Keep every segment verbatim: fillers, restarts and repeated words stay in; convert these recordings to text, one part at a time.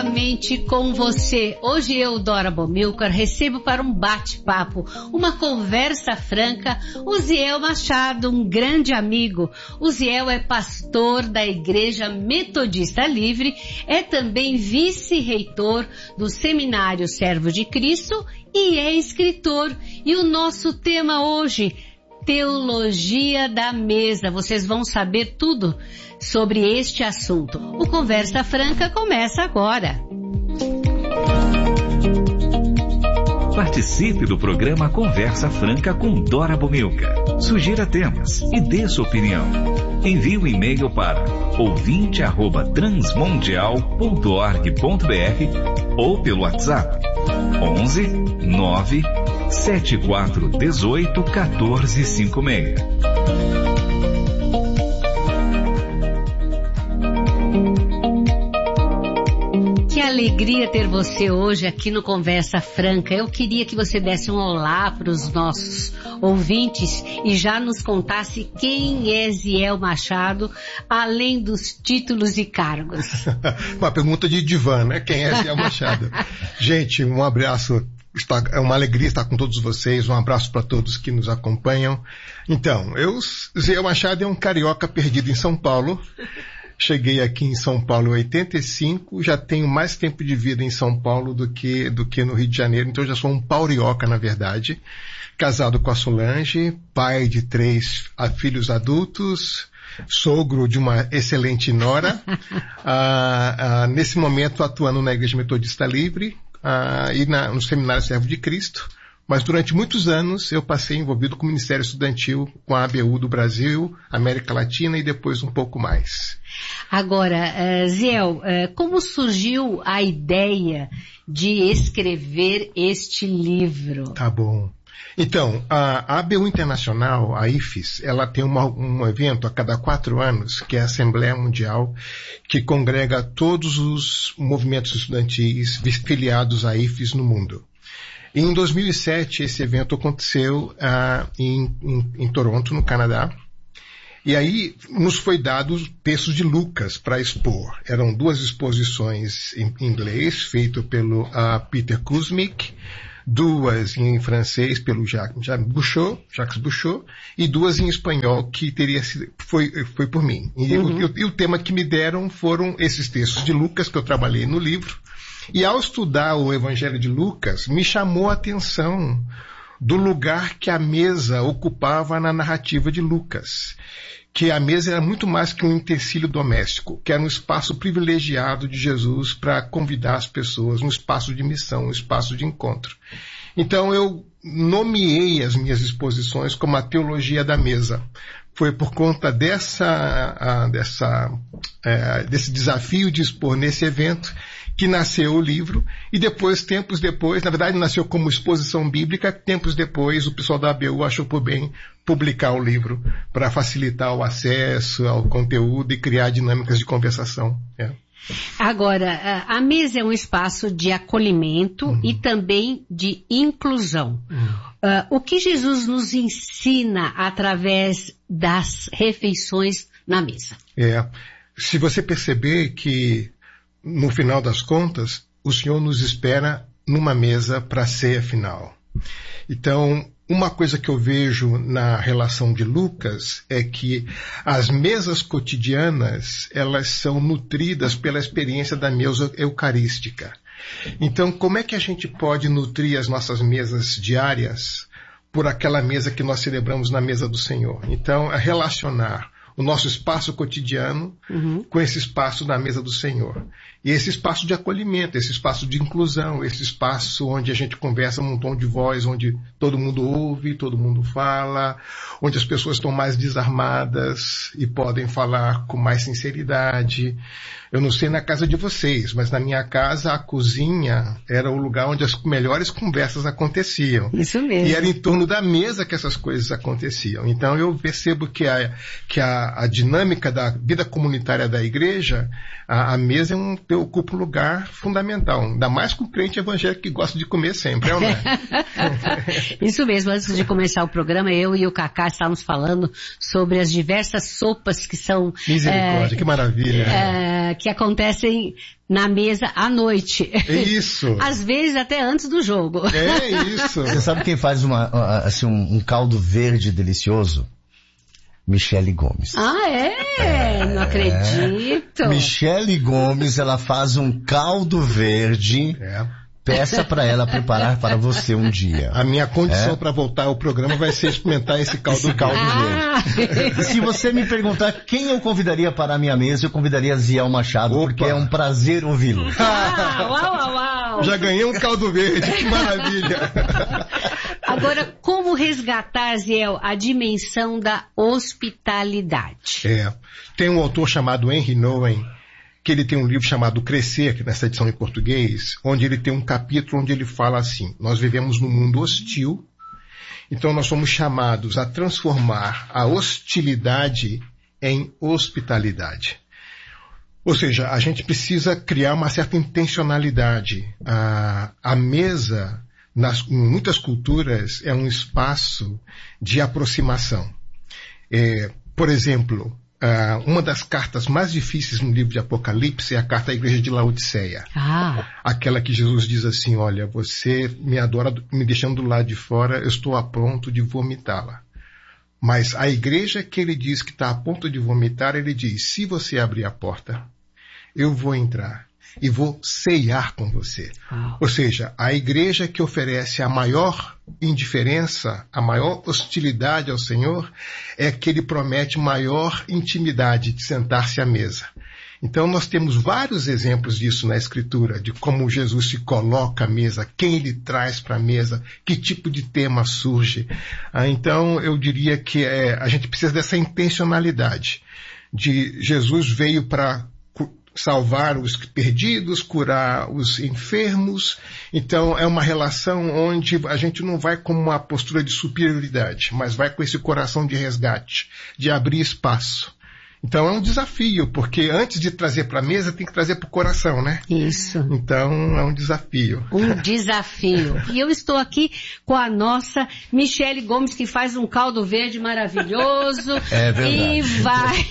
novamente com você. Hoje eu, Dora Bomilcar, recebo para um bate-papo, uma conversa franca, o Ziel Machado, um grande amigo. O Ziel é pastor da Igreja Metodista Livre, é também vice-reitor do Seminário Servo de Cristo e é escritor. E o nosso tema hoje, Teologia da Mesa. Vocês vão saber tudo sobre este assunto. O Conversa Franca começa agora. Participe do programa Conversa Franca com Dora Bomilcar. Sugira temas e dê sua opinião. Envie um e-mail para ouvinte arroba transmundial ponto org ponto br ou pelo WhatsApp onze nove sete quatro um oito um quatro cinco seis. Que alegria ter você hoje aqui no Conversa Franca. Eu queria que você desse um olá para os nossos ouvintes e já nos contasse quem é Ziel Machado, além dos títulos e cargos. Uma pergunta de divã, né? Quem é Ziel Machado? Gente, um abraço. Está, é uma alegria estar com todos vocês. Um abraço para todos que nos acompanham. Então, eu, Ziel Machado é um carioca perdido em São Paulo. Cheguei aqui em São Paulo em oitenta e cinco, já tenho mais tempo de vida em São Paulo do que, do que no Rio de Janeiro, então eu já sou um paulioca, na verdade. Casado com a Solange, pai de três filhos adultos, sogro de uma excelente nora, ah, ah, nesse momento atuando na Igreja Metodista Livre ah, e na, no Seminário Servo de Cristo. Mas durante muitos anos eu passei envolvido com o Ministério Estudantil, com a A B U do Brasil, América Latina e depois um pouco mais. Agora, uh, Ziel, uh, como surgiu a ideia de escrever este livro? Tá bom. Então, a A B U Internacional, a I F E S, ela tem uma, um evento a cada quatro anos, que é a Assembleia Mundial, que congrega todos os movimentos estudantis filiados à I F E S no mundo. E em dois mil e sete, esse evento aconteceu uh, em, em, em Toronto, no Canadá. E aí nos foi dado os textos de Lucas para expor. Eram duas exposições em inglês, feito pelo uh, Peter Kuzmick, duas em francês pelo Jacques, Jacques Bouchot, Jacques Bouchot, e duas em espanhol que teria sido, foi, foi por mim. E, uhum. o, e o tema que me deram foram esses textos de Lucas que eu trabalhei no livro. E ao estudar o Evangelho de Lucas, me chamou a atenção do lugar que a mesa ocupava na narrativa de Lucas. Que a mesa era muito mais que um utensílio doméstico, que era um espaço privilegiado de Jesus para convidar as pessoas, um espaço de missão, um espaço de encontro. Então eu nomeei as minhas exposições como a teologia da mesa. Foi por conta dessa, dessa, é, desse desafio de expor nesse evento que nasceu o livro, e depois, tempos depois, na verdade nasceu como exposição bíblica, tempos depois o pessoal da A B U achou por bem publicar o livro para facilitar o acesso ao conteúdo e criar dinâmicas de conversação. É. Agora, a mesa é um espaço de acolhimento uhum. e também de inclusão. Uhum. Uh, o que Jesus nos ensina através das refeições na mesa? É, se você perceber que no final das contas, o Senhor nos espera numa mesa para a ceia final. Então, uma coisa que eu vejo na relação de Lucas é que as mesas cotidianas, elas são nutridas pela experiência da mesa eucarística. Então, como é que a gente pode nutrir as nossas mesas diárias por aquela mesa que nós celebramos na mesa do Senhor? Então, é relacionar o nosso espaço cotidiano uhum. com esse espaço na mesa do Senhor. E esse espaço de acolhimento, esse espaço de inclusão, esse espaço onde a gente conversa num tom de voz, onde todo mundo ouve, todo mundo fala, onde as pessoas estão mais desarmadas e podem falar com mais sinceridade. Eu não sei na casa de vocês, mas na minha casa a cozinha era o lugar onde as melhores conversas aconteciam. Isso mesmo. E era em torno da mesa que essas coisas aconteciam. Então eu percebo que a, que a, a dinâmica da vida comunitária da igreja, a, a mesa é um, ocupa um lugar fundamental. Ainda mais com o crente evangélico que gosta de comer sempre, é ou não é? Isso mesmo. Antes de começar o programa, eu e o Cacá estávamos falando sobre as diversas sopas que são... Misericórdia, é, que maravilha. É, que acontecem na mesa à noite. Isso. Às vezes até antes do jogo. É isso. Você sabe quem faz uma, assim, um, um caldo verde delicioso? Michele Gomes. Ah, é? Não acredito. Michele Gomes, ela faz um caldo verde. É. Peça para ela preparar para você um dia. A minha condição É? para voltar ao programa vai ser experimentar esse caldo Esse caldo verde. verde. Se você me perguntar quem eu convidaria para a minha mesa, eu convidaria Ziel Machado, Opa. porque é um prazer ouvi-lo. Ah, uau, uau, uau. Já ganhei um caldo verde, que maravilha. Agora, como resgatar, Ziel, a dimensão da hospitalidade? É. Tem um autor chamado Henry Nouwen, que ele tem um livro chamado Crescer, que nessa edição em português, onde ele tem um capítulo onde ele fala assim: nós vivemos num mundo hostil, então nós somos chamados a transformar a hostilidade em hospitalidade. Ou seja, a gente precisa criar uma certa intencionalidade. A, a mesa, nas, em muitas culturas, é um espaço de aproximação. É, por exemplo, Uh, uma das cartas mais difíceis no livro de Apocalipse é a carta à igreja de Laodiceia. Ah. Aquela que Jesus diz assim: olha, você me adora me deixando do lado de fora, eu estou a ponto de vomitá-la. Mas a igreja que ele diz que está a ponto de vomitar, ele diz: se você abrir a porta, eu vou entrar e vou ceiar com você. Ah. Ou seja, a igreja que oferece a maior indiferença, a maior hostilidade ao Senhor, é que ele promete maior intimidade de sentar-se à mesa. Então nós temos vários exemplos disso na Escritura, de como Jesus se coloca à mesa, quem ele traz para a mesa, que tipo de tema surge. Ah, então eu diria que é, a gente precisa dessa intencionalidade, de Jesus veio para salvar os perdidos, curar os enfermos. Então é uma relação onde a gente não vai com uma postura de superioridade, mas vai com esse coração de resgate, de abrir espaço. Então é um desafio, porque antes de trazer para a mesa tem que trazer para o coração, né? Isso. Então é um desafio. Um desafio. E eu estou aqui com a nossa Michele Gomes, que faz um caldo verde maravilhoso. É verdade. E vai,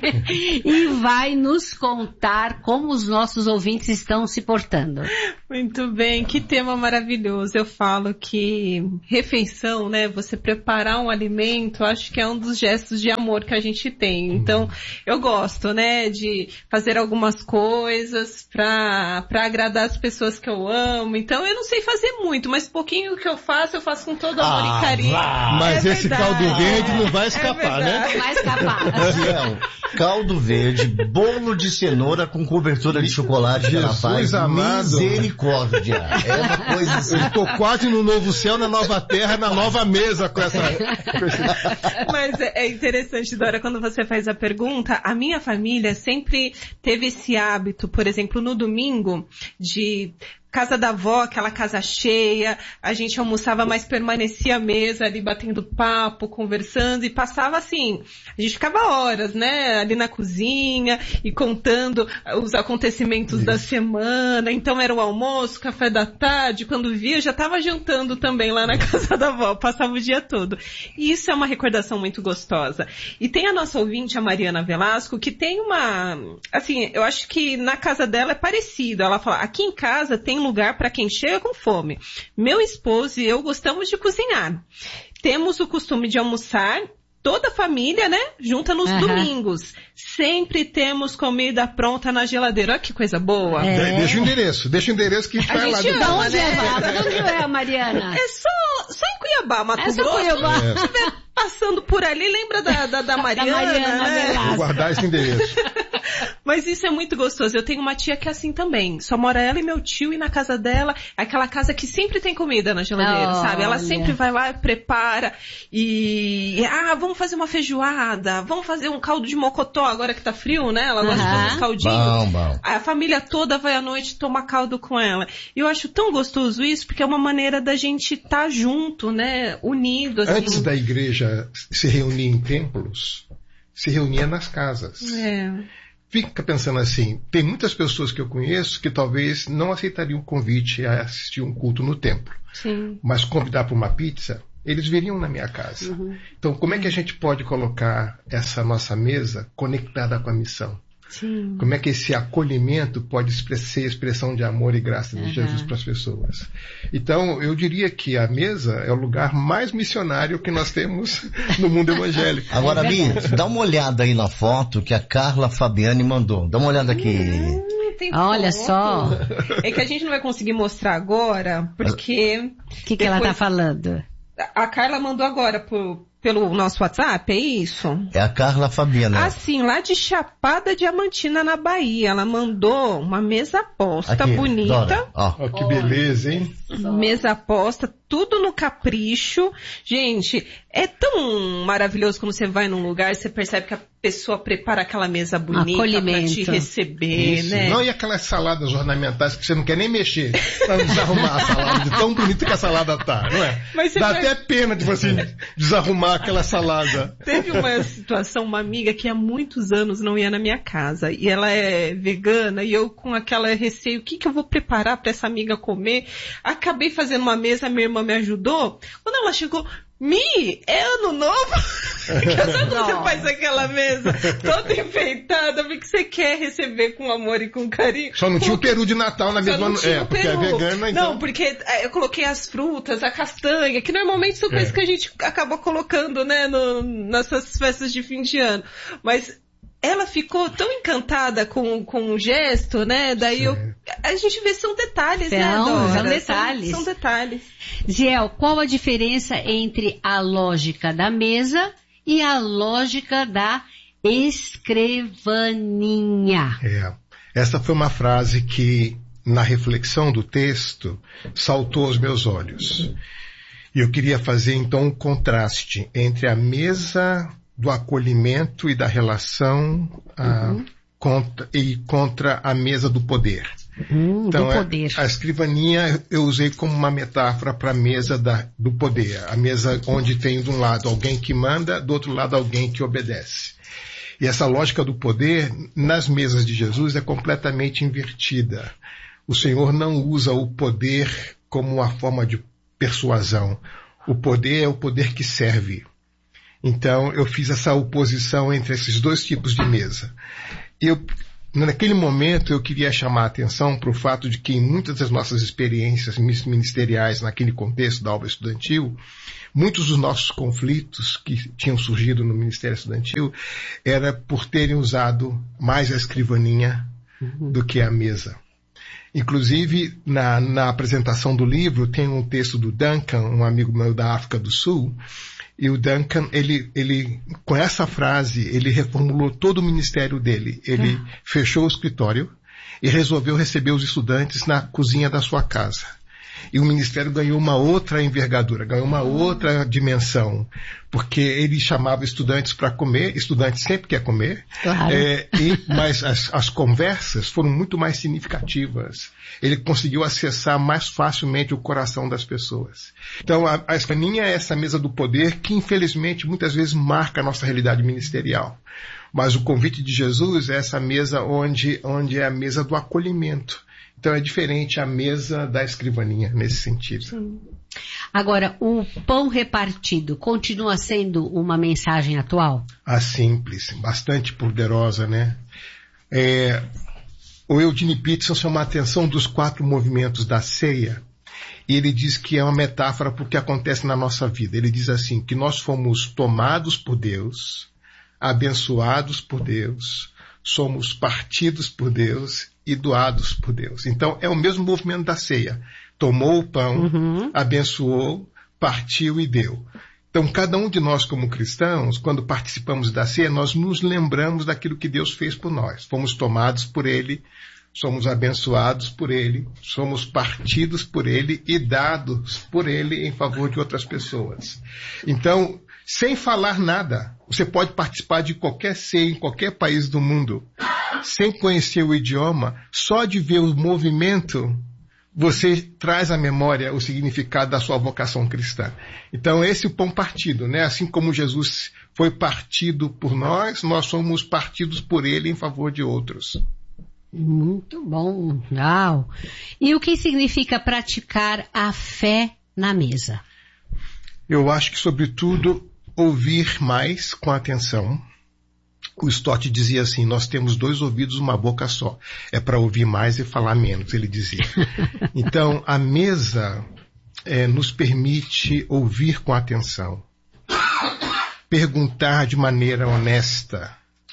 e vai nos contar como os nossos ouvintes estão se portando. Muito bem, que tema maravilhoso. Eu falo que refeição, né, você preparar um alimento, acho que é um dos gestos de amor que a gente tem. Então, eu gosto, né, de fazer algumas coisas pra, pra agradar as pessoas que eu amo. Então, eu não sei fazer muito, mas pouquinho que eu faço, eu faço com todo amor Ah, e carinho. vai. Mas É esse verdade. caldo verde não vai escapar, É né? verdade. Não vai escapar. Ziel, caldo verde, bolo de cenoura com cobertura de chocolate que ela Jesus faz. amado. Misericórdia. É uma coisa assim. Eu estou quase no novo céu, na nova terra, na nova mesa com essa... com esse- Mas é é interessante, Dora, quando você faz a pergunta, a minha família sempre teve esse hábito, por exemplo, no domingo, de casa da avó, aquela casa cheia, a gente almoçava, mas permanecia à mesa ali batendo papo, conversando e passava assim, a gente ficava horas, né, ali na cozinha e contando os acontecimentos da semana. Então era o almoço, café da tarde, quando via já estava jantando também lá na casa da avó, passava o dia todo. E isso é uma recordação muito gostosa. E tem a nossa ouvinte, a Mariana Velasco, que tem uma, assim, eu acho que na casa dela é parecido. Ela fala, aqui em casa tem lugar para quem chega com fome. Meu esposo e eu gostamos de cozinhar. Temos o costume de almoçar toda a família, né? Junta nos Uhum. domingos. Sempre temos comida pronta na geladeira. Olha que coisa boa. É. Deixa o endereço, deixa o endereço que a gente vai lá. gente depois. ama, Onde né? é, onde é, Mariana? É só, só em Cuiabá, Mato É só Grosso. Cuiabá. Se estiver passando por ali, lembra da, da, da Mariana, Mariana né? Velasco. Vou guardar esse endereço. Mas isso é muito gostoso. Eu tenho uma tia que é assim também. Só mora ela e meu tio, e na casa dela, é aquela casa que sempre tem comida na geladeira, Olha. sabe? Ela sempre vai lá, prepara e... Ah, vamos fazer uma feijoada, vamos fazer um caldo de mocotó agora que tá frio, né? Ela gosta de Aham. fazer os caldinhos. Bom, bom. A família toda vai à noite tomar caldo com ela. E eu acho tão gostoso isso, porque é uma maneira da gente estar junto, né? Unido, assim. Antes da igreja se reunir em templos, se reunia nas casas. É. Fica pensando assim, tem muitas pessoas que eu conheço que talvez não aceitariam o convite a assistir um culto no templo, Sim. mas convidar para uma pizza, eles viriam na minha casa. Então, como é que a gente pode colocar essa nossa mesa conectada com a missão? Sim. Como é que esse acolhimento pode ser expressão de amor e graça de Uhum. Jesus para as pessoas. Então, eu diria que a mesa é o lugar mais missionário que nós temos no mundo evangélico. Agora, É Bia, dá uma olhada aí na foto que a Carla Fabiani mandou. Dá uma olhada aqui. Hum, tem Olha foto. só. É que a gente não vai conseguir mostrar agora, porque O que, que ela tá Depois- falando? a Carla mandou agora por, pelo nosso WhatsApp, é isso? É a Carla Fabiana. Assim, lá de Chapada Diamantina, na Bahia. Ela mandou uma mesa posta Aqui, bonita. Dora, ó. Ó, que beleza, hein? Mesa posta, tudo no capricho. Gente, é tão maravilhoso quando você vai num lugar, você percebe que a pessoa prepara aquela mesa bonita pra Acolhimento. te receber, Isso. né? Não, e aquelas saladas ornamentais que você não quer nem mexer para desarrumar a salada, de tão bonita que a salada tá, não é? Mas você Dá vai- até pena de você desarrumar aquela salada. Teve uma situação, uma amiga que há muitos anos não ia na minha casa, e ela é vegana, e eu com aquela receio, o que que eu vou preparar para essa amiga comer? Acabei fazendo uma mesa, minha irmã me ajudou. Quando ela chegou, Mi, é ano novo? Sabe quando você faz aquela mesa toda enfeitada, porque você quer receber com amor e com carinho? Só não tinha o peru de Natal na Só mesma... não tinha É, o porque peru. é vegana, então... Não, porque é, eu coloquei as frutas, a castanha, que normalmente são coisas É. que a gente acaba colocando, né, no, nessas festas de fim de ano. Mas ela ficou tão encantada com, com o gesto, né? Daí eu, a gente vê, são detalhes, né, São, Dora? são detalhes. São, são detalhes. Ziel, qual a diferença entre a lógica da mesa e a lógica da escrivaninha? É. Essa foi uma frase que, na reflexão do texto, saltou aos meus olhos. E eu queria fazer, então, um contraste entre a mesa do acolhimento e da relação ah, contra, e contra a mesa do poder. Hum, Então, do é- poder. a escrivaninha eu usei como uma metáfora para a mesa da, do poder. A mesa onde tem de um lado alguém que manda, do outro lado alguém que obedece. E essa lógica do poder, nas mesas de Jesus, é completamente invertida. O Senhor não usa o poder como uma forma de persuasão. O poder é o poder que serve. Então, eu fiz essa oposição entre esses dois tipos de mesa. Eu, naquele momento, eu queria chamar a atenção para o fato de que em muitas das nossas experiências ministeriais, naquele contexto da obra estudantil, muitos dos nossos conflitos que tinham surgido no Ministério Estudantil era por terem usado mais a escrivaninha do que a mesa. Inclusive, na, na apresentação do livro, tem um texto do Duncan, um amigo meu da África do Sul, e o Duncan, ele, ele, com essa frase, ele reformulou todo o ministério dele. Ele ah. fechou o escritório e resolveu receber os estudantes na cozinha da sua casa. E o ministério ganhou uma outra envergadura, ganhou uma outra dimensão, porque ele chamava estudantes para comer, estudante sempre quer comer, claro. é, e, mas as, as conversas foram muito mais significativas. Ele conseguiu acessar mais facilmente o coração das pessoas. Então a, a escaninha é essa mesa do poder que infelizmente muitas vezes marca a nossa realidade ministerial. Mas o convite de Jesus é essa mesa onde, onde é a mesa do acolhimento. Então é diferente a mesa da escrivaninha nesse sentido. Sim. Agora, o pão repartido continua sendo uma mensagem atual? Ah, simples, bastante poderosa, né? É, o Eugene Peterson chama a atenção dos quatro movimentos da ceia. E ele diz que é uma metáfora para o que acontece na nossa vida. Ele diz assim, que nós fomos tomados por Deus, abençoados por Deus, somos partidos por Deus e doados por Deus. Então, é o mesmo movimento da ceia. Tomou o pão, uhum. abençoou, partiu e deu. Então, cada um de nós como cristãos, quando participamos da ceia, nós nos lembramos daquilo que Deus fez por nós. Fomos tomados por Ele, somos abençoados por Ele, somos partidos por Ele e dados por Ele em favor de outras pessoas. Então, sem falar nada, você pode participar de qualquer ceia em qualquer país do mundo, sem conhecer o idioma, só de ver o movimento, você traz à memória o significado da sua vocação cristã. Então esse é o pão partido, né? Assim como Jesus foi partido por nós, nós somos partidos por Ele em favor de outros. Muito bom, uau! E o que significa praticar a fé na mesa? Eu acho que, sobretudo, ouvir mais com atenção, o Stott dizia assim, nós temos dois ouvidos, uma boca só. É para ouvir mais e falar menos, ele dizia. Então, a mesa é, nos permite ouvir com atenção, perguntar de maneira honesta,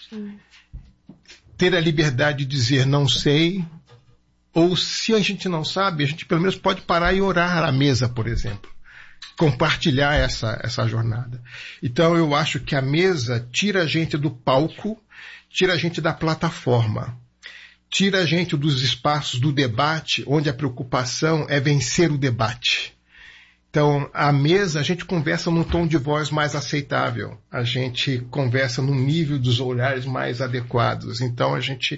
ter a liberdade de dizer não sei, ou se a gente não sabe, a gente pelo menos pode parar e orar à mesa, por exemplo. Compartilhar essa, essa jornada. Então eu acho que a mesa tira a gente do palco, tira a gente da plataforma, tira a gente dos espaços do debate, onde a preocupação é vencer o debate. Então, a mesa, a gente conversa num tom de voz mais aceitável, a gente conversa num nível dos olhares mais adequados. Então, a gente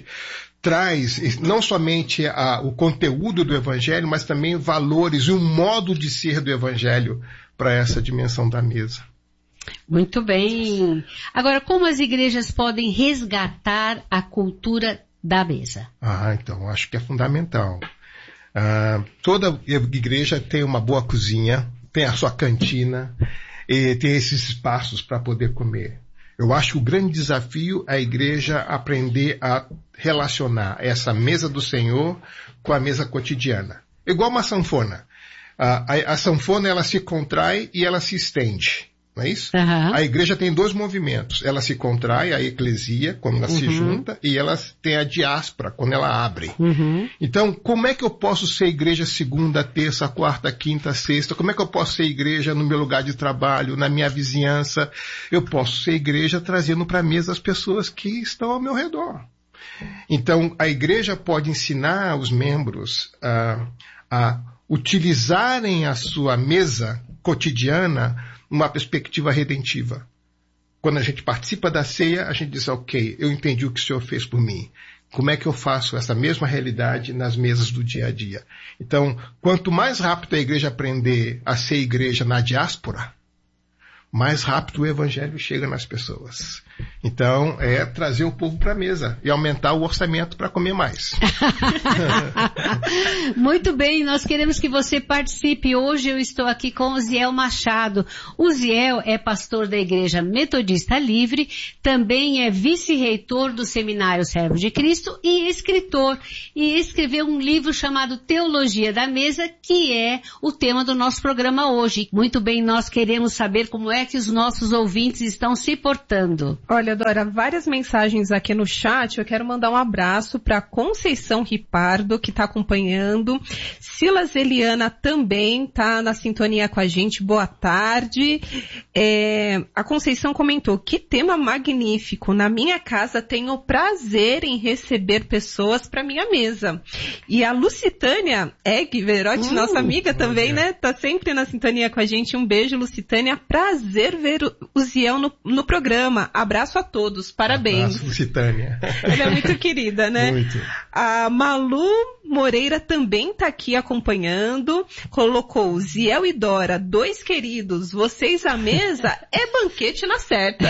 traz não somente a, o conteúdo do Evangelho, mas também valores e um modo de ser do Evangelho para essa dimensão da mesa. Muito bem. Agora, como as igrejas podem resgatar a cultura da mesa? Ah, então, acho que é fundamental. Ah, toda igreja tem uma boa cozinha, tem a sua cantina, e tem esses espaços para poder comer. Eu acho que o grande desafio é a igreja aprender a relacionar essa mesa do Senhor com a mesa cotidiana. Igual uma sanfona. A, a, a sanfona, ela se contrai e ela se estende. Não é isso? Uhum. A igreja tem dois movimentos. Ela se contrai, a eclesia, quando ela uhum. se junta, e ela tem a diáspora, quando ela abre. Uhum. Então, como é que eu posso ser igreja segunda, terça, quarta, quinta, sexta? Como é que eu posso ser igreja no meu lugar de trabalho, na minha vizinhança? Eu posso ser igreja trazendo para a mesa as pessoas que estão ao meu redor. Então, a igreja pode ensinar os membros a, a utilizarem a sua mesa cotidiana uma perspectiva redentiva. Quando a gente participa da ceia, a gente diz, ok, eu entendi o que o Senhor fez por mim. Como é que eu faço essa mesma realidade nas mesas do dia a dia? Então, quanto mais rápido a igreja aprender a ser igreja na diáspora, mais rápido o evangelho chega nas pessoas. Então, é trazer o povo para a mesa e aumentar o orçamento para comer mais. Muito bem, nós queremos que você participe. Hoje eu estou aqui com o Ziel Machado. O Ziel é pastor da Igreja Metodista Livre, também é vice-reitor do Seminário Servo de Cristo e escritor. E escreveu um livro chamado Teologia da Mesa, que é o tema do nosso programa hoje. Muito bem, nós queremos saber como é que os nossos ouvintes estão se portando. Olha, Dora, várias mensagens aqui no chat. Eu quero mandar um abraço para Conceição Ripardo, que está acompanhando. Silas Eliana também está na sintonia com a gente. Boa tarde. É, a Conceição comentou, que tema magnífico. Na minha casa tenho prazer em receber pessoas para minha mesa. E a Lucitânia Egg Verotti, uh, nossa amiga também, né? Tá sempre na sintonia com a gente. Um beijo, Lucitânia. Prazer ver o Ziel no, no programa. Abraço a todos. Parabéns. Abraço, Lucitânia. Ela é muito querida, né? Muito. A Malu Moreira também tá aqui acompanhando. Colocou Ziel e Dora, dois queridos, vocês à mesa, é banquete na certa.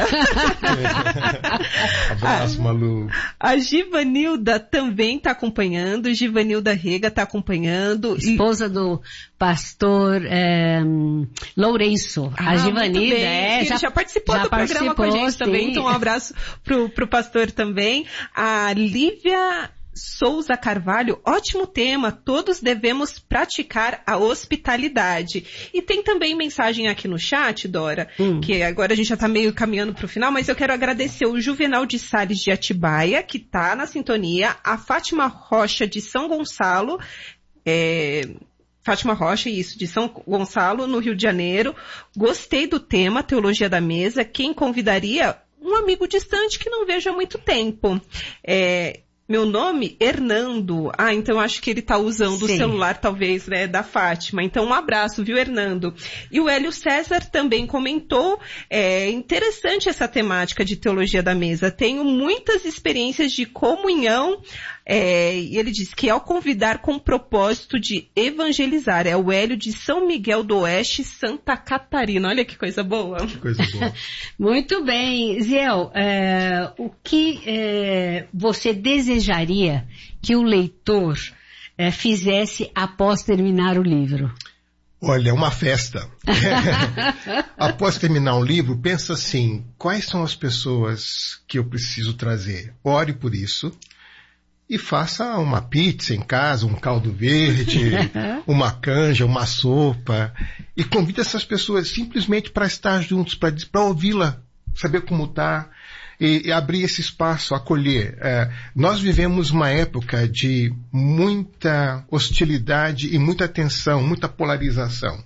Abraço, Malu. A Givanilda também tá acompanhando. Givanilda Rega tá acompanhando. Esposa do pastor é, Lourenço. Ah, a Givanilda é, já, já participou já do participou, programa com a gente sim. também. Então um abraço pro, pro pastor também. A Lívia Souza Carvalho, ótimo tema, todos devemos praticar a hospitalidade. E tem também mensagem aqui no chat, Dora, hum. que agora a gente já tá meio caminhando pro final, mas eu quero agradecer o Juvenal de Salles de Atibaia, que tá na sintonia, a Fátima Rocha de São Gonçalo, é... Fátima Rocha, isso, de São Gonçalo, no Rio de Janeiro. Gostei do tema, Teologia da Mesa. Quem convidaria? Um amigo distante que não vejo há muito tempo. É... Meu nome, Hernando. Ah, então acho que ele tá usando Sim. o celular, talvez, né, da Fátima. Então um abraço, viu, Hernando? E o Hélio César também comentou, é interessante essa temática de teologia da mesa. Tenho muitas experiências de comunhão, é, e ele diz que ao convidar com o propósito de evangelizar, é o Hélio de São Miguel do Oeste, Santa Catarina. Olha que coisa boa. Que coisa boa. Muito bem. Ziel, é, o que é, você deseja desejaria que o leitor eh, fizesse após terminar o livro? Olha, é uma festa. Após terminar um livro, pensa assim, quais são as pessoas que eu preciso trazer? Ore por isso e faça uma pizza em casa, um caldo verde, uma canja, uma sopa, e convide essas pessoas simplesmente para estar juntos, para ouvi-la, saber como está, e, e abrir esse espaço, acolher. É, nós vivemos uma época de muita hostilidade e muita tensão, muita polarização.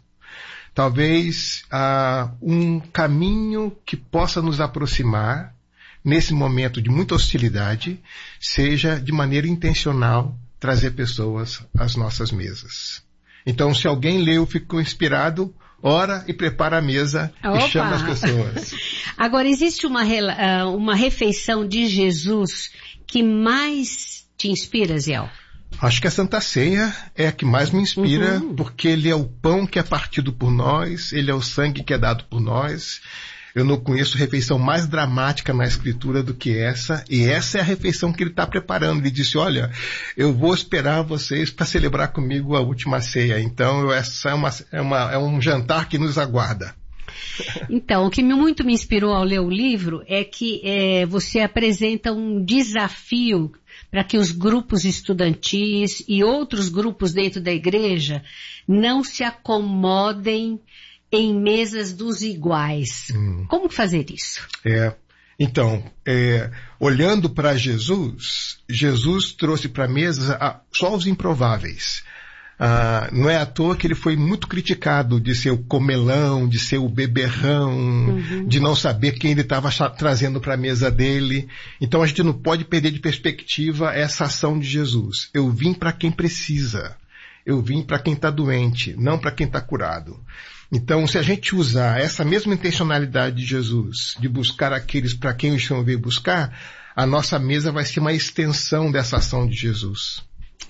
Talvez ah, um caminho que possa nos aproximar nesse momento de muita hostilidade seja de maneira intencional trazer pessoas às nossas mesas. Então, se alguém leu, ficou inspirado, ora e prepara a mesa. Opa. E chama as pessoas. Agora, existe uma, uma refeição de Jesus que mais te inspira, Ziel? Acho que a Santa Ceia é a que mais me inspira, uhum. porque ele é o pão que é partido por nós, ele é o sangue que é dado por nós. Eu não conheço refeição mais dramática na Escritura do que essa, e essa é a refeição que ele está preparando. Ele disse, olha, eu vou esperar vocês para celebrar comigo a última ceia. Então, essa é, uma, é, uma, é um jantar que nos aguarda. Então, o que muito me inspirou ao ler o livro é que é, você apresenta um desafio para que os grupos estudantis e outros grupos dentro da igreja não se acomodem em mesas dos iguais. Hum. Como fazer isso? É, então, é, olhando para Jesus, Jesus trouxe para a mesa ah, só os improváveis. Ah, não é à toa que ele foi muito criticado de ser o comelão, de ser o beberrão, uhum. de não saber quem ele estava trazendo para a mesa dele. Então a gente não pode perder de perspectiva essa ação de Jesus. Eu vim para quem precisa. Eu vim para quem está doente, não para quem está curado. Então, se a gente usar essa mesma intencionalidade de Jesus, de buscar aqueles para quem o Senhor veio buscar, a nossa mesa vai ser uma extensão dessa ação de Jesus.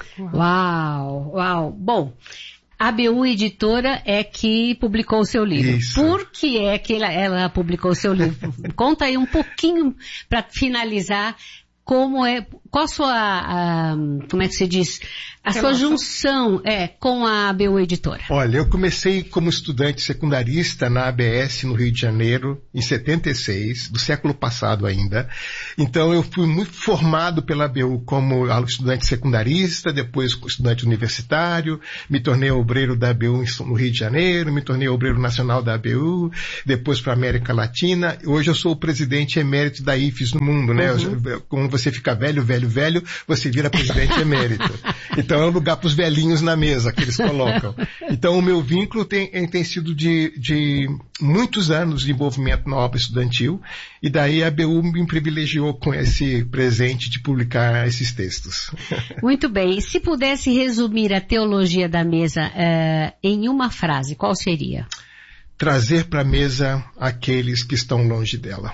Uau, uau. Bom, a A B U Editora é que publicou o seu livro. Isso. Por que é que ela, ela publicou o seu livro? Conta aí um pouquinho para finalizar. Como é, qual a sua, a, como é que se diz, a Relação. sua junção é, com a A B U Editora? Olha, eu comecei como estudante secundarista na A B S no Rio de Janeiro, em setenta e seis, do século passado ainda. Então eu fui muito formado pela A B U como estudante secundarista, depois estudante universitário, me tornei obreiro da A B U no Rio de Janeiro, me tornei obreiro nacional da A B U, depois para a América Latina. Hoje eu sou o presidente emérito da I F E S no mundo, né? Uhum. Eu, como você fica velho, velho, velho, você vira presidente emérito. Então é um lugar para os velhinhos na mesa que eles colocam. Então o meu vínculo tem, tem sido de, de muitos anos de envolvimento na obra estudantil, e daí a A B U me privilegiou com esse presente de publicar esses textos. Muito bem. E se pudesse resumir a teologia da mesa uh, em uma frase, qual seria? Trazer para a mesa aqueles que estão longe dela.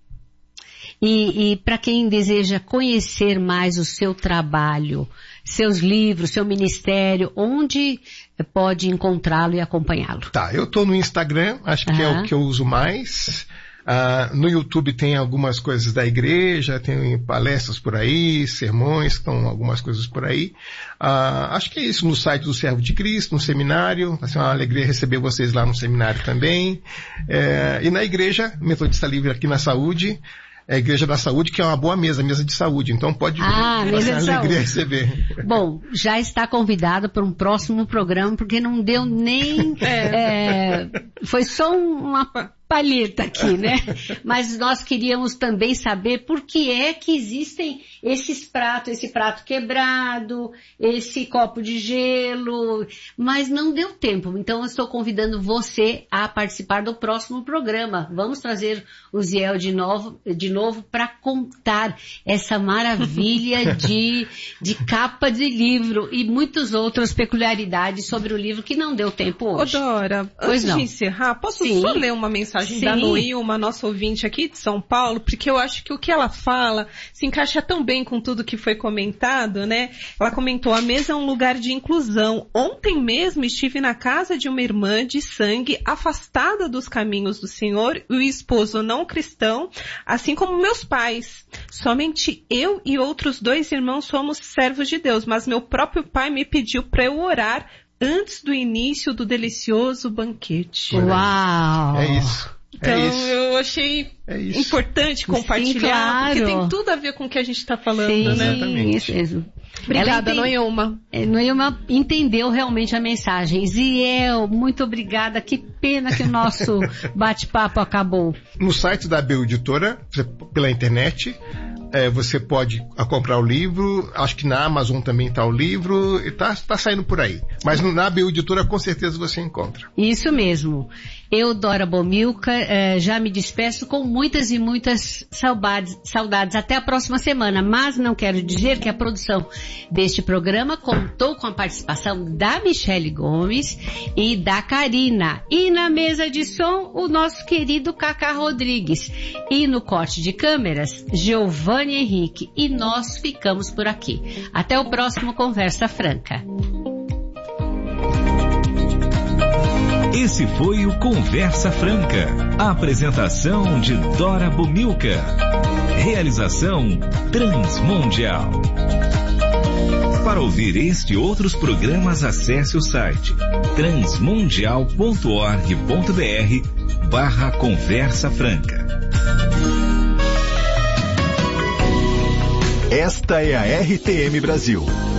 E, e para quem deseja conhecer mais o seu trabalho, seus livros, seu ministério, onde pode encontrá-lo e acompanhá-lo? Tá, eu estou no Instagram, acho que uhum. é o que eu uso mais. Uh, no YouTube tem algumas coisas da igreja, tem palestras por aí, sermões, estão algumas coisas por aí. Uh, acho que é isso, no site do Servo de Cristo, no seminário. Vai ser uma alegria receber vocês lá no seminário também. Uh, e na igreja, Metodista Livre aqui na Saúde, é a Igreja da Saúde, que é uma boa mesa, mesa de saúde. Então pode ah, vir, mesa de alegria saúde. Receber. Bom, já está convidado para um próximo programa, porque não deu nem... é. É, foi só uma palheta aqui, né? Mas nós queríamos também saber por que é que existem esses pratos, esse prato quebrado, esse copo de gelo, mas não deu tempo. Então eu estou convidando você a participar do próximo programa. Vamos trazer o Ziel de novo, de novo para contar essa maravilha de, de capa de livro e muitas outras peculiaridades sobre o livro que não deu tempo hoje. Ô Dora, pois antes não. de encerrar, posso Sim. só ler uma mensagem Sim. da Noí, uma nossa ouvinte aqui de São Paulo, porque eu acho que o que ela fala se encaixa tão bem com tudo que foi comentado, né? Ela comentou, a mesa é um lugar de inclusão. Ontem mesmo estive na casa de uma irmã de sangue afastada dos caminhos do Senhor e o esposo não cristão, assim como meus pais. Somente eu e outros dois irmãos somos servos de Deus, mas meu próprio pai me pediu para eu orar antes do início do delicioso banquete. Uau! É isso. Então, é isso. eu achei é isso. importante compartilhar, Sim, claro. porque tem tudo a ver com o que a gente está falando, Sim, né? Exatamente. Isso mesmo. Obrigada, Ela enten- Noelma. É, Noelma entendeu realmente a mensagem. Ziel, muito obrigada. Que pena que o nosso bate-papo acabou. No site da A B U Editora, você- pela internet, é, você pode a comprar o livro. Acho que na Amazon também está o livro. Está tá saindo por aí. Mas no- na A B U Editora, com certeza você encontra. Isso mesmo. Eu, Dora Bomilcar, eh, já me despeço com muitas e muitas saudades, saudades. Até a próxima semana. Mas não quero dizer que a produção deste programa contou com a participação da Michele Gomes e da Karina. E na mesa de som, o nosso querido Cacá Rodrigues. E no corte de câmeras, Giovanni Henrique. E nós ficamos por aqui. Até o próximo Conversa Franca. Esse foi o Conversa Franca. Apresentação de Dora Bomilcar. Realização Transmundial. Para ouvir este e outros programas, acesse o site transmundial ponto org ponto br barra Conversa Franca. Esta é a R T M Brasil.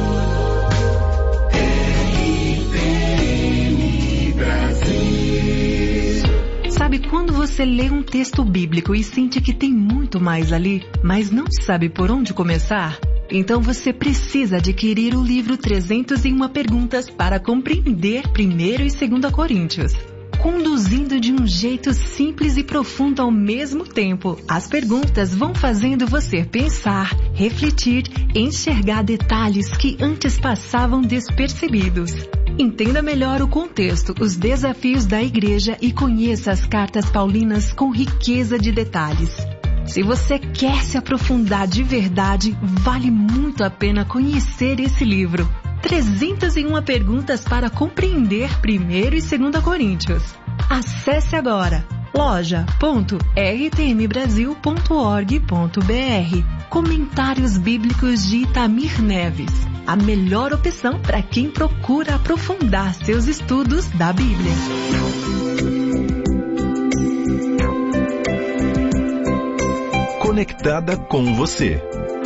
Sabe quando você lê um texto bíblico e sente que tem muito mais ali, mas não sabe por onde começar? Então você precisa adquirir o livro trezentas e uma Perguntas para compreender primeiro e segunda Coríntios. Conduzindo de um jeito simples e profundo ao mesmo tempo, as perguntas vão fazendo você pensar, refletir, enxergar detalhes que antes passavam despercebidos. Entenda melhor o contexto, os desafios da igreja e conheça as cartas paulinas com riqueza de detalhes. Se você quer se aprofundar de verdade, vale muito a pena conhecer esse livro. trezentas e uma Perguntas para compreender primeiro e segunda Coríntios. Acesse agora loja ponto r t m brasil ponto org ponto b r. Comentários Bíblicos de Itamir Neves. A melhor opção para quem procura aprofundar seus estudos da Bíblia. Conectada com você.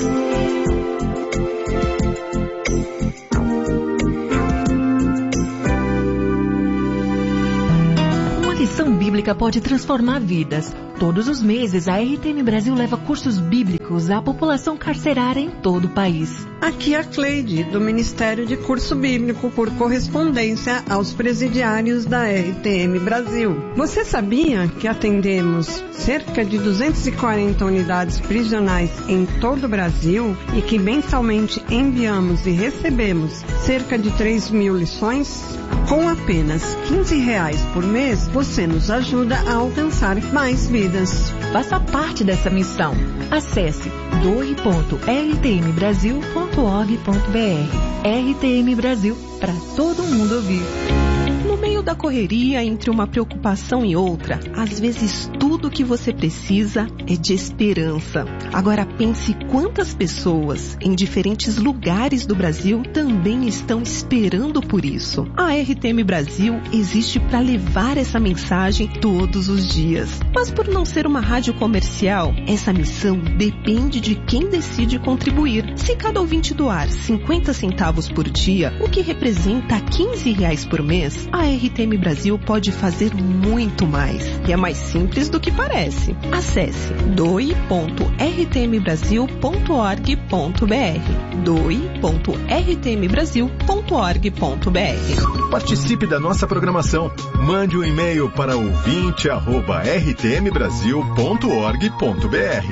Uma lição bíblica pode transformar vidas. Todos os meses, a R T M Brasil leva cursos bíblicos à população carcerária em todo o país. Aqui é a Cleide, do Ministério de Curso Bíblico por correspondência aos presidiários da R T M Brasil. Você sabia que atendemos cerca de duzentas e quarenta unidades prisionais em todo o Brasil e que mensalmente enviamos e recebemos cerca de três mil lições? Com apenas quinze reais por mês, você nos ajuda a alcançar mais vidas. Faça parte dessa missão. Acesse doe ponto r t m brasil ponto org ponto b r. R T M Brasil, para todo mundo ouvir. No meio da correria, entre uma preocupação e outra, às vezes tudo o que você precisa é de esperança. Agora pense quantas pessoas em diferentes lugares do Brasil também estão esperando por isso. A R T M Brasil existe para levar essa mensagem todos os dias. Mas por não ser uma rádio comercial, essa missão depende de quem decide contribuir. Se cada ouvinte doar cinquenta centavos por dia, o que representa quinze reais por mês, a R T M Brasil pode fazer muito mais. E é mais simples do que parece. Acesse doe ponto r t m brasil ponto org ponto b r. doe ponto r t m brasil ponto org ponto b r. Participe da nossa programação. Mande um e-mail para ouvinte arroba r t m brasil ponto org ponto b r.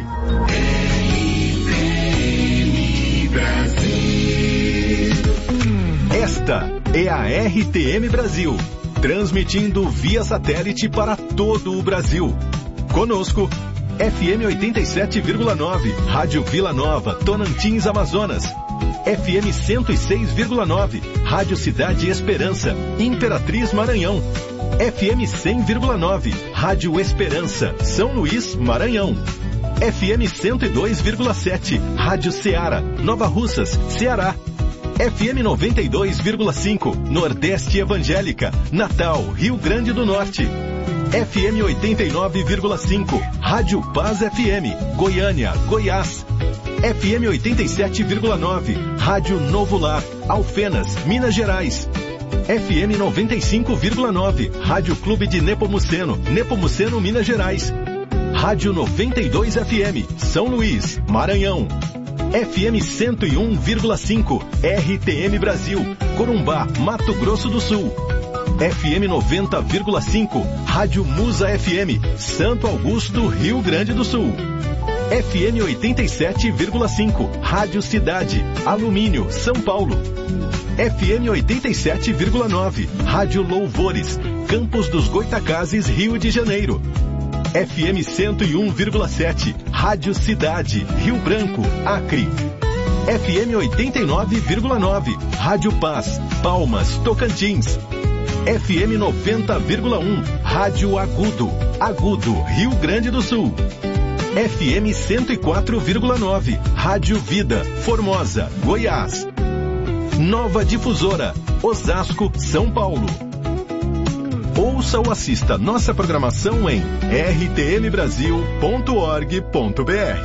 Esta é a R T M Brasil, transmitindo via satélite para todo o Brasil. Conosco, F M oitenta e sete vírgula nove, Rádio Vila Nova, Tonantins, Amazonas. F M cento e seis vírgula nove, Rádio Cidade Esperança, Imperatriz, Maranhão. F M cem vírgula nove, Rádio Esperança, São Luís, Maranhão. F M cento e dois vírgula sete, Rádio Ceará, Nova Russas, Ceará. F M noventa e dois vírgula cinco, Nordeste Evangélica, Natal, Rio Grande do Norte. F M oitenta e nove vírgula cinco, Rádio Paz F M, Goiânia, Goiás. F M oitenta e sete vírgula nove, Rádio Novo Lar, Alfenas, Minas Gerais. F M noventa e cinco vírgula nove, Rádio Clube de Nepomuceno, Nepomuceno, Minas Gerais. Rádio noventa e dois F M, São Luís, Maranhão. F M cento e um vírgula cinco, R T M Brasil, Corumbá, Mato Grosso do Sul. F M noventa vírgula cinco, Rádio Musa F M, Santo Augusto, Rio Grande do Sul. F M oitenta e sete vírgula cinco, Rádio Cidade, Alumínio, São Paulo. F M oitenta e sete vírgula nove, Rádio Louvores, Campos dos Goitacazes, Rio de Janeiro. F M cento e um vírgula sete, Rádio Cidade, Rio Branco, Acre. F M oitenta e nove vírgula nove, Rádio Paz, Palmas, Tocantins. F M noventa vírgula um, Rádio Agudo, Agudo, Rio Grande do Sul. F M cento e quatro vírgula nove, Rádio Vida, Formosa, Goiás. Nova Difusora, Osasco, São Paulo. Ouça ou assista nossa programação em r t m brasil ponto org ponto b r.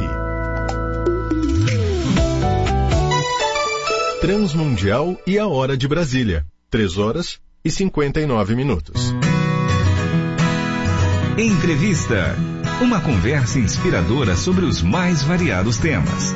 Transmundial e a Hora de Brasília. três horas e cinquenta e nove minutos. Entrevista. Uma conversa inspiradora sobre os mais variados temas.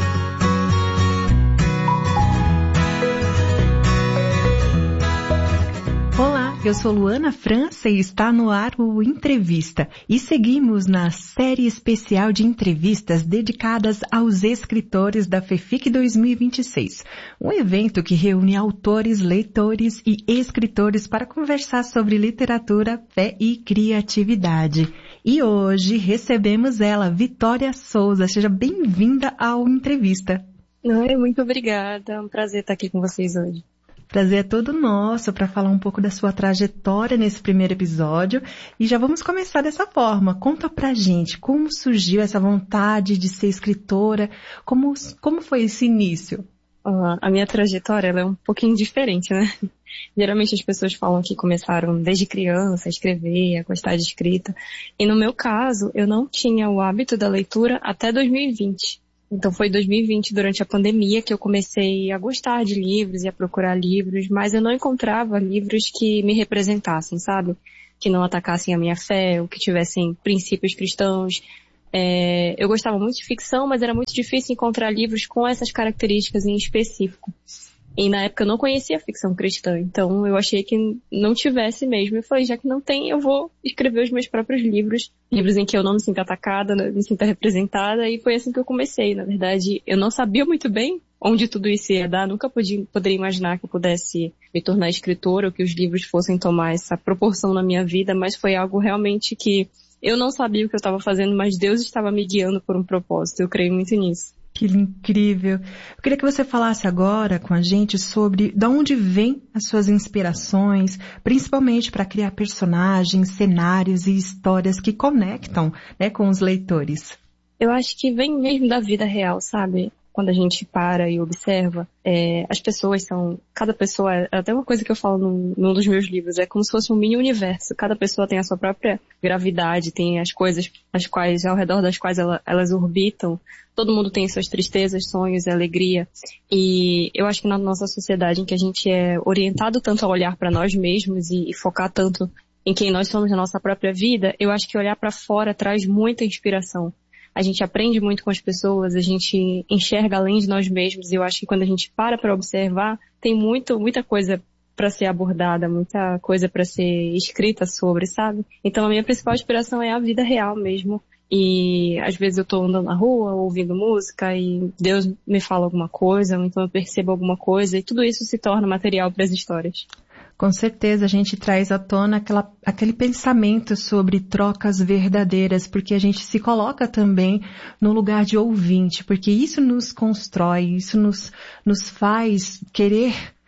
Eu sou Luana França e está no ar o Entrevista. E seguimos na série especial de entrevistas dedicadas aos escritores da FEFIC dois mil e vinte e seis. Um evento que reúne autores, leitores e escritores para conversar sobre literatura, fé e criatividade. E hoje recebemos ela, Vitória Souza. Seja bem-vinda ao Entrevista. Oi, muito obrigada. É um prazer estar aqui com vocês hoje. Prazer é todo nosso para falar um pouco da sua trajetória nesse primeiro episódio. E já vamos começar dessa forma. Conta pra gente como surgiu essa vontade de ser escritora, como, como foi esse início? Uh, a minha trajetória ela é um pouquinho diferente, né? Geralmente as pessoas falam que começaram desde criança a escrever, a gostar de escrita. E no meu caso, eu não tinha o hábito da leitura até dois mil e vinte. Então foi em dois mil e vinte, durante a pandemia, que eu comecei a gostar de livros e a procurar livros, mas eu não encontrava livros que me representassem, sabe? Que não atacassem a minha fé, ou que tivessem princípios cristãos. É, eu gostava muito de ficção, mas era muito difícil encontrar livros com essas características em específico. E na época eu não conhecia a ficção cristã, então eu achei que não tivesse mesmo. Eu falei, já que não tem, eu vou escrever os meus próprios livros, livros em que eu não me sinta atacada, me sinta representada, e foi assim que eu comecei. Na verdade, eu não sabia muito bem onde tudo isso ia dar, nunca podia, poderia imaginar que eu pudesse me tornar escritora, ou que os livros fossem tomar essa proporção na minha vida, mas foi algo realmente que eu não sabia o que eu estava fazendo, mas Deus estava me guiando por um propósito, eu creio muito nisso. Que incrível. Eu queria que você falasse agora com a gente sobre de onde vêm as suas inspirações, principalmente para criar personagens, cenários e histórias que conectam, né, com os leitores. Eu acho que vem mesmo da vida real, sabe? Quando a gente para e observa, é, as pessoas são, cada pessoa, é até uma coisa que eu falo num, num dos meus livros, é como se fosse um mini universo. Cada pessoa tem a sua própria gravidade, tem as coisas as quais, ao redor das quais ela, elas orbitam. Todo mundo tem suas tristezas, sonhos e alegria. E eu acho que na nossa sociedade em que a gente é orientado tanto a olhar para nós mesmos e, e focar tanto em quem nós somos na nossa própria vida, eu acho que olhar para fora traz muita inspiração. A gente aprende muito com as pessoas, a gente enxerga além de nós mesmos, e eu acho que quando a gente para para observar, tem muito, muita coisa para ser abordada, muita coisa para ser escrita sobre, sabe? Então a minha principal inspiração é a vida real mesmo. E às vezes eu tô andando na rua, ouvindo música, e Deus me fala alguma coisa, ou então eu percebo alguma coisa, e tudo isso se torna material para as histórias. Com certeza a gente traz à tona aquela, aquele pensamento sobre trocas verdadeiras, porque a gente se coloca também no lugar de ouvinte, porque isso nos constrói, isso nos, nos faz querer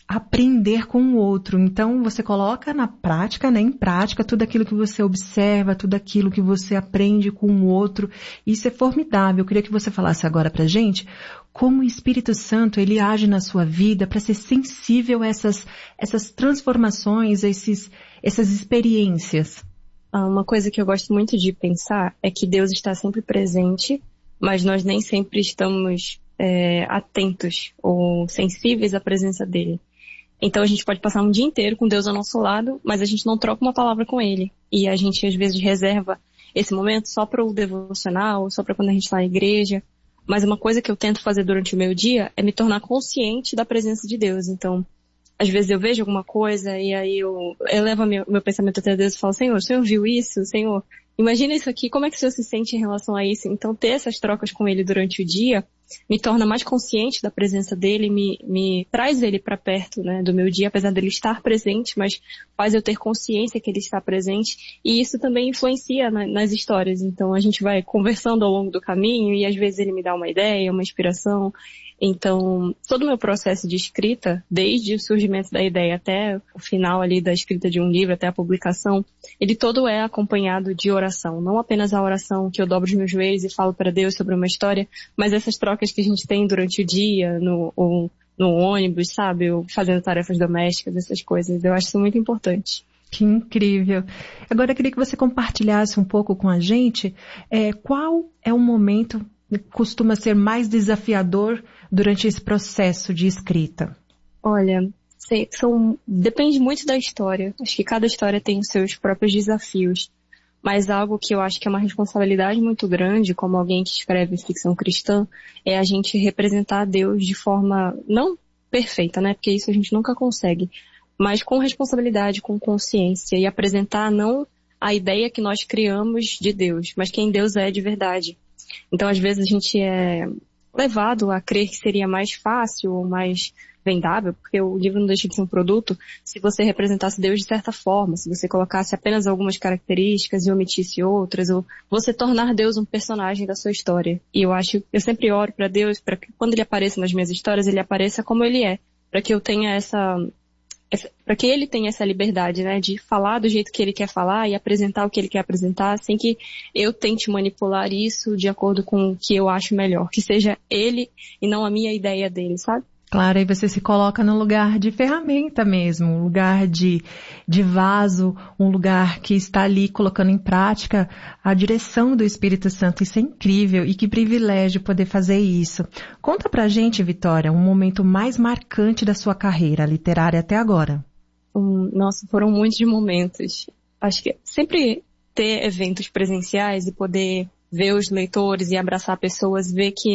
aprender com o outro. Então, você coloca na prática, né, em prática, tudo aquilo que você observa, tudo aquilo que você aprende com o outro. Isso é formidável. Eu queria que você falasse agora pra gente como o Espírito Santo, ele age na sua vida para ser sensível a essas, essas transformações, a esses, essas experiências. Uma coisa que eu gosto muito de pensar é que Deus está sempre presente, mas nós nem sempre estamos é, atentos ou sensíveis à presença dele. Então a gente pode passar um dia inteiro com Deus ao nosso lado, mas a gente não troca uma palavra com ele. E a gente às vezes reserva esse momento só para o devocional, só para quando a gente está na igreja. Mas uma coisa que eu tento fazer durante o meu dia é me tornar consciente da presença de Deus. Então, às vezes eu vejo alguma coisa e aí eu elevo meu, meu pensamento até Deus e falo, Senhor, o Senhor viu isso? Senhor, imagina isso aqui, como é que o Senhor se sente em relação a isso? Então, ter essas trocas com ele durante o dia me torna mais consciente da presença dele, me, me traz ele para perto, né, do meu dia, apesar dele estar presente, mas faz eu ter consciência que ele está presente, e isso também influencia na, nas histórias. Então a gente vai conversando ao longo do caminho e às vezes ele me dá uma ideia, uma inspiração. Então, todo o meu processo de escrita, desde o surgimento da ideia até o final ali da escrita de um livro, até a publicação, ele todo é acompanhado de oração. Não apenas a oração que eu dobro os meus joelhos e falo para Deus sobre uma história, mas essas trocas que a gente tem durante o dia, no, ou no ônibus, sabe? Ou fazendo tarefas domésticas, essas coisas. Eu acho isso muito importante. Que incrível. Agora eu queria que você compartilhasse um pouco com a gente é, qual é o momento que costuma ser mais desafiador durante esse processo de escrita? Olha, sei, são, depende muito da história. Acho que cada história tem os seus próprios desafios. Mas algo que eu acho que é uma responsabilidade muito grande, como alguém que escreve ficção cristã, é a gente representar Deus de forma não perfeita, né? Porque isso a gente nunca consegue. Mas com responsabilidade, com consciência, e apresentar não a ideia que nós criamos de Deus, mas quem Deus é de verdade. Então, às vezes, a gente é levado a crer que seria mais fácil ou mais vendável, porque o livro não deixa de ser um produto, se você representasse Deus de certa forma, se você colocasse apenas algumas características e omitisse outras, ou você tornar Deus um personagem da sua história. E eu acho, eu sempre oro para Deus, para que quando ele apareça nas minhas histórias, ele apareça como ele é, para que eu tenha essa... para que ele tenha essa liberdade, né, de falar do jeito que ele quer falar e apresentar o que ele quer apresentar, sem que eu tente manipular isso de acordo com o que eu acho melhor, que seja ele e não a minha ideia dele, sabe? Claro, aí você se coloca no lugar de ferramenta mesmo, um lugar de, de vaso, um lugar que está ali colocando em prática a direção do Espírito Santo. Isso é incrível e que privilégio poder fazer isso. Conta pra gente, Vitória, um momento mais marcante da sua carreira literária até agora. Um, nossa, foram muitos momentos. Acho que sempre ter eventos presenciais e poder ver os leitores e abraçar pessoas, ver que